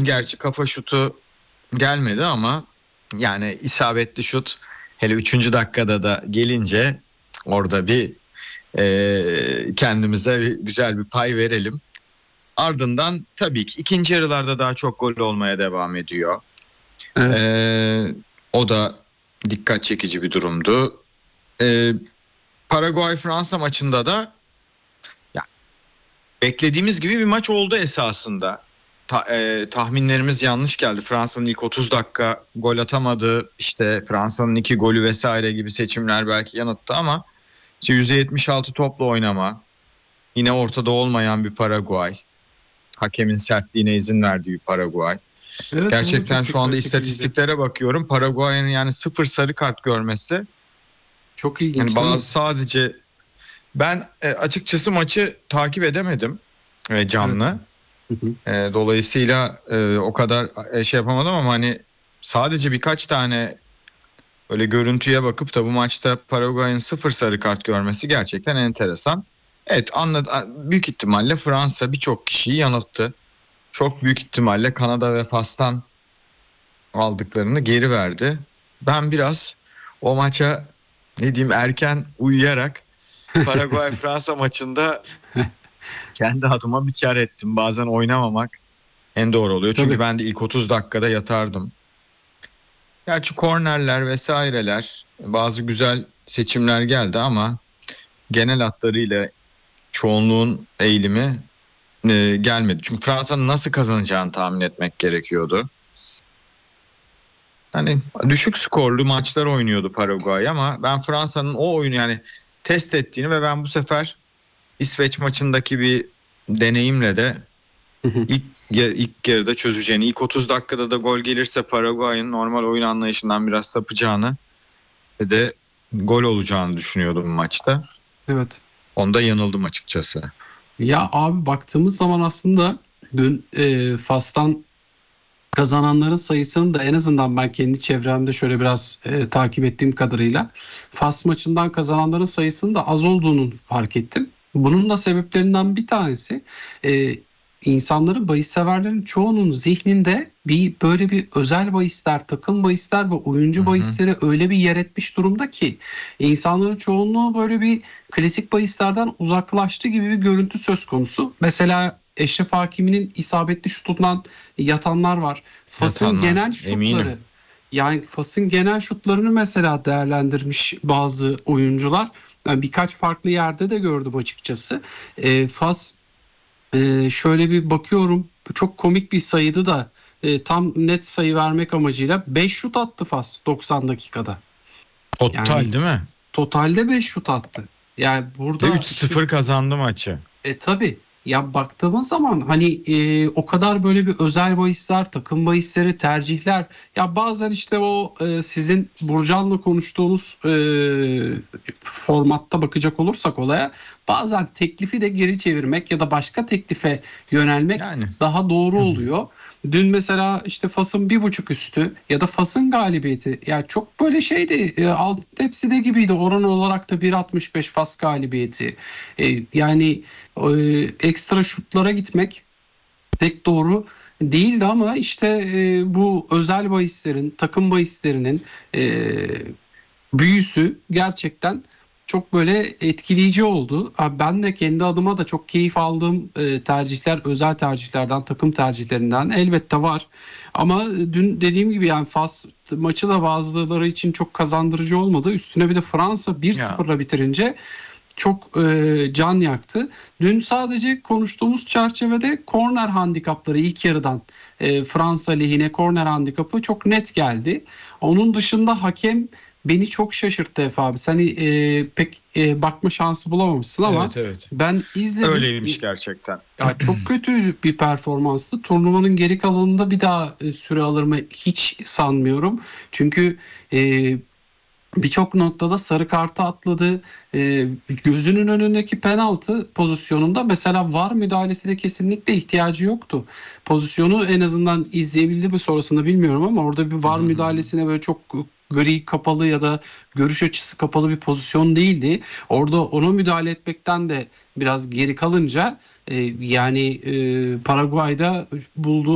gerçi kafa şutu gelmedi ama yani isabetli şut, hele 3. dakikada da gelince orada bir kendimize güzel bir pay verelim. Ardından tabii ki ikinci yarılarda daha çok gol olmaya devam ediyor. Evet. O da dikkat çekici bir durumdu. Paraguay-Fransa maçında da ya, beklediğimiz gibi bir maç oldu esasında. Tahminlerimiz yanlış geldi. Fransa'nın ilk 30 dakika gol atamadı. İşte Fransa'nın 2 golü vesaire gibi seçimler belki yanılttı ama işte %76 topla oynama. Yine ortada olmayan bir Paraguay. Hakemin sertliğine izin verdiği bir Paraguay. Evet, bu Gerçekten çok şu anda dikkat çekiciydi. istatistiklere bakıyorum. Paraguay'ın yani 0 sarı kart görmesi. Çok Yani ilginç değil mi? bazı sadece ben açıkçası maçı takip edemedim Evet. canlı. Hı hı. Dolayısıyla o kadar şey yapamadım ama hani sadece birkaç tane öyle görüntüye bakıp da bu maçta Paraguay'ın 0 sarı kart görmesi gerçekten enteresan. Evet, büyük ihtimalle Fransa birçok kişiyi yanılttı. Çok büyük ihtimalle Kanada ve Fas'tan aldıklarını geri verdi. Ben biraz o maça ne diyeyim erken uyuyarak Paraguay-Fransa maçında kendi adıma bir kar ettim. Bazen oynamamak en doğru oluyor. Çünkü Tabii. ben de ilk 30 dakikada yatardım. Gerçi kornerler vesaireler bazı güzel seçimler geldi ama genel hatlarıyla çoğunluğun eğilimi gelmedi. Çünkü Fransa'nın nasıl kazanacağını tahmin etmek gerekiyordu. Hani düşük skorlu maçlar oynuyordu Paraguay ama ben Fransa'nın o oyunu yani test ettiğini ve ben bu sefer İsveç maçındaki bir deneyimle de Hı hı. ilk yarıda çözeceğini, ilk 30 dakikada da gol gelirse Paraguay'ın normal oyun anlayışından biraz sapacağını ve de gol olacağını düşünüyordum maçta. Evet. Onda yanıldım açıkçası. Ya abi, baktığımız zaman aslında dün Fas'tan kazananların sayısının da en azından ben kendi çevremde şöyle biraz takip ettiğim kadarıyla Fas maçından kazananların sayısının da az olduğunu fark ettim. Bunun da sebeplerinden bir tanesi e, insanların, bahis severlerin çoğunun zihninde bir böyle bir özel bahisler, takım bahisler ve Hı oyuncu hı. bahisleri öyle bir yer etmiş durumda ki insanların çoğunluğu böyle bir klasik bahislerden uzaklaştı gibi bir görüntü söz konusu. Mesela Eşref Hakimi'nin isabetli şutundan yatanlar var. Fas'ın Yatanlar genel eminim. şutları, yani Fas'ın genel şutlarını mesela değerlendirmiş bazı oyuncular. Ben birkaç farklı yerde de gördüm açıkçası. Fas, şöyle bir bakıyorum, çok komik bir sayıydı da tam net sayı vermek amacıyla 5 şut attı Fas 90 dakikada. Total Yani değil mi? totalde 5 şut attı. Yani Ve burada işte 3-0 kazandı maçı. tabii ya, baktığımız zaman hani o kadar böyle bir özel bahisler, takım bahisleri, tercihler, ya bazen işte o sizin Burcan'la konuştuğunuz formatta bakacak olursak olaya, bazen teklifi de geri çevirmek ya da başka teklife yönelmek Yani daha doğru oluyor. Dün mesela işte Fas'ın 1.5 üstü ya da Fas'ın galibiyeti, ya çok böyle şeydi, alt tepside gibiydi oran olarak da 1.65 Fas galibiyeti. Yani ekstra şutlara gitmek pek doğru değildi ama işte bu özel bahislerin, takım bahislerinin e, büyüsü gerçekten çok böyle etkileyici oldu. Ben de kendi adıma da çok keyif aldığım tercihler, özel tercihlerden, takım tercihlerinden elbette var. Ama dün dediğim gibi yani Fas maçı da bazıları için çok kazandırıcı olmadı. Üstüne bir de Fransa ya 1-0'la bitirince çok can yaktı. Dün sadece konuştuğumuz çerçevede korner handikapları ilk yarıdan Fransa lehine korner handikapı çok net geldi. Onun dışında hakem beni çok şaşırttı Efe abi. Sen pek bakma şansı bulamamışsın ama evet, evet. ben izledim. Öyleymiş gerçekten. Ya çok kötü bir performanstı. Turnuvanın geri kalanında bir daha süre alır mı hiç sanmıyorum. Çünkü e, birçok noktada sarı kartı atladı. Gözünün önündeki penaltı pozisyonunda mesela VAR müdahalesine kesinlikle ihtiyacı yoktu. Pozisyonu en azından izleyebildi mi sonrasında bilmiyorum ama orada bir VAR müdahalesine böyle çok gri kapalı ya da görüş açısı kapalı bir pozisyon değildi. Orada ona müdahale etmekten de biraz geri kalınca yani Paraguay'da bulduğu